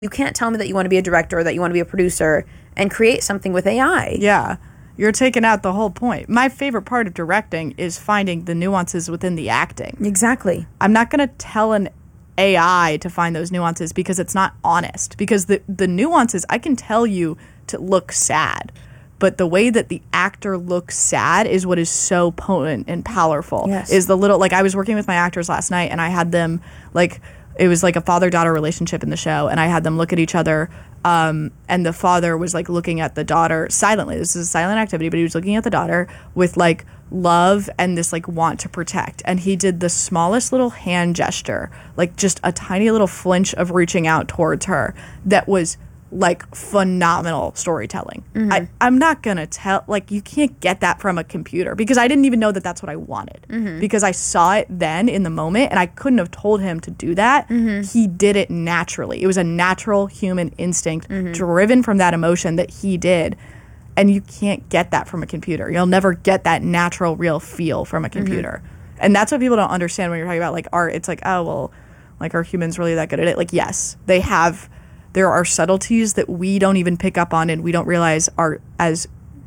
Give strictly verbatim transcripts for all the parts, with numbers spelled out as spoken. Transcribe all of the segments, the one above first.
You can't tell me that you want to be a director or that you want to be a producer and create something with A I. Yeah. You're taking out the whole point. My favorite part of directing is finding the nuances within the acting. Exactly. I'm not going to tell an A I to find those nuances because it's not honest. Because the, the nuances, I can tell you to look sad. But the way that the actor looks sad is what is so potent and powerful. Yes. Is the little, like, I was working with my actors last night and I had them, like, it was like a father-daughter relationship in the show, and I had them look at each other, um, and the father was, like, looking at the daughter silently. This is a silent activity, but he was looking at the daughter with, like, love and this, like, want to protect. And he did the smallest little hand gesture, like, just a tiny little flinch of reaching out towards her that was, like, phenomenal storytelling. Mm-hmm. I, I'm not going to tell, like, you can't get that from a computer because I didn't even know that that's what I wanted. Mm-hmm. Because I saw it then in the moment and I couldn't have told him to do that. Mm-hmm. He did it naturally. It was a natural human instinct mm-hmm. driven from that emotion that he did. And you can't get that from a computer. You'll never get that natural, real feel from a computer. Mm-hmm. And that's what people don't understand when you're talking about, like, art. It's like, oh, well, like, are humans really that good at it? Like, yes, they have... There are subtleties that we don't even pick up on and we don't realize are as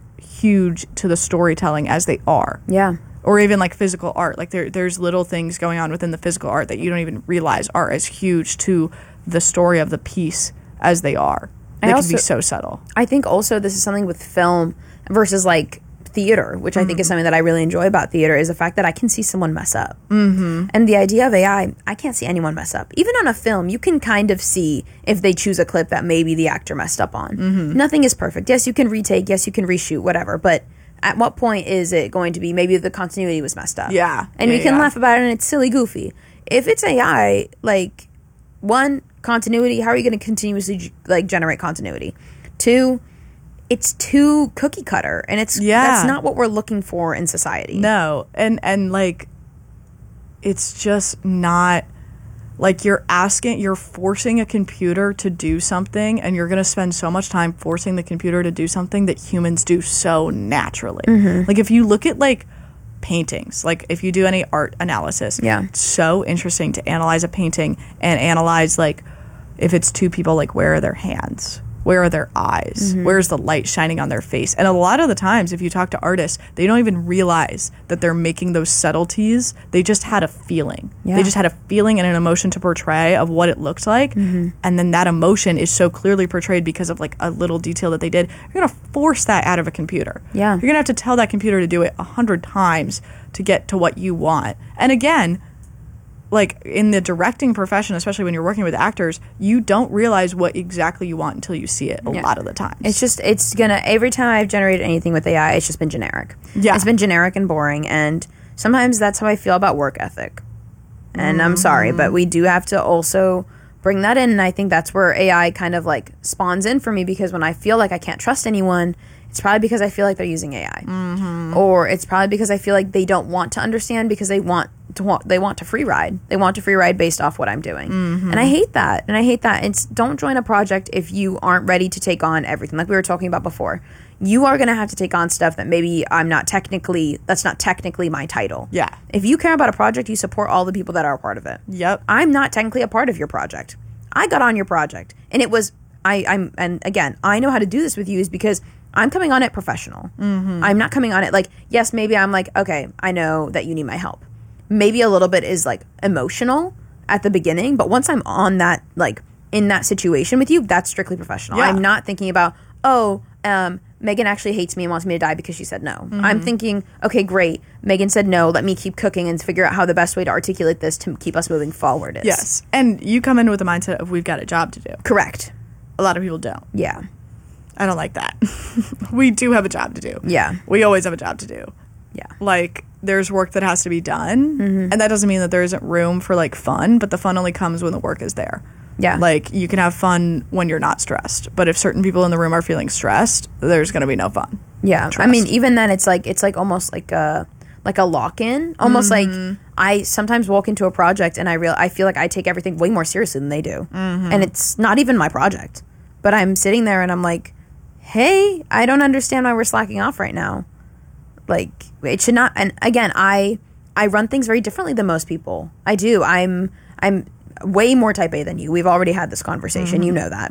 huge to the storytelling as they are. Yeah. Or even like physical art. Like there, there's little things going on within the physical art that you don't even realize are as huge to the story of the piece as they are. They can be so subtle. I think also this is something with film versus like theater, which mm-hmm. I think is something that I really enjoy about theater, is the fact that I can see someone mess up. Mm-hmm. And the idea of A I, I can't see anyone mess up. Even on a film, you can kind of see if they choose a clip that maybe the actor messed up on. Mm-hmm. Nothing is perfect. Yes, you can retake. Yes, you can reshoot, whatever. But at what point is it going to be maybe the continuity was messed up? Yeah. And yeah, we can yeah. laugh about it and it's silly, goofy. If it's A I, like, one, continuity, how are you going to continuously, like, generate continuity? Two, it's too cookie cutter, and it's yeah. that's not what we're looking for in society. No, and and like, it's just not, like, you're asking, you're forcing a computer to do something, and you're gonna spend so much time forcing the computer to do something that humans do so naturally. Mm-hmm. Like, if you look at, like, paintings, like, if you do any art analysis, yeah, it's so interesting to analyze a painting and analyze, like, if it's two people, like, where are their hands? Where are their eyes? Mm-hmm. Where's the light shining on their face? And a lot of the times, if you talk to artists, they don't even realize that they're making those subtleties. They just had a feeling. Yeah. They just had a feeling and an emotion to portray of what it looked like. Mm-hmm. And then that emotion is so clearly portrayed because of, like, a little detail that they did. You're going to force that out of a computer. Yeah. You're going to have to tell that computer to do it a hundred times to get to what you want. And again, like, in the directing profession, especially when you're working with actors, you don't realize what exactly you want until you see it a yeah. lot of the time. It's just, it's gonna, every time I've generated anything with A I, it's just been generic. Yeah. It's been generic and boring, and sometimes that's how I feel about work ethic. And mm-hmm. I'm sorry, but we do have to also bring that in, and I think that's where A I kind of, like, spawns in for me, because when I feel like I can't trust anyone, it's probably because I feel like they're using A I. Mm-hmm. Or it's probably because I feel like they don't want to understand because they want to want, they want to free ride. They want to free ride based off what I'm doing. Mm-hmm. And I hate that. And I hate that. It's, don't join a project if you aren't ready to take on everything. Like we were talking about before. You are going to have to take on stuff that maybe I'm not technically, that's not technically my title. Yeah. If you care about a project, you support all the people that are a part of it. Yep. I'm not technically a part of your project. I got on your project. And it was, I, I'm, and again, I know how to do this with you is because I'm coming on it professional. Mm-hmm. I'm not coming on it like, yes, maybe I'm like, okay, I know that you need my help. Maybe a little bit is like emotional at the beginning, but once I'm on that, like in that situation with you, that's strictly professional. Yeah. I'm not thinking about, oh, um, Megan actually hates me and wants me to die because she said no. Mm-hmm. I'm thinking, okay, great. Megan said no. Let me keep cooking and figure out how the best way to articulate this to keep us moving forward is. Yes. And you come in with the mindset of we've got a job to do. Correct. A lot of people don't. Yeah. I don't like that. We do have a job to do. Yeah. We always have a job to do. Yeah. Like, there's work that has to be done. Mm-hmm. And that doesn't mean that there isn't room for, like, fun. But the fun only comes when the work is there. Yeah. Like, you can have fun when you're not stressed. But if certain people in the room are feeling stressed, there's going to be no fun. Yeah. Trust. I mean, even then, it's like, it's like almost like a, like a lock-in. Almost mm-hmm. like I sometimes walk into a project and I real I feel like I take everything way more seriously than they do. Mm-hmm. And it's not even my project. But I'm sitting there and I'm like, hey, I don't understand why we're slacking off right now. Like, it should not. And again, I I run things very differently than most people. I do. I'm I'm way more type A than you. We've already had this conversation. Mm-hmm. You know that.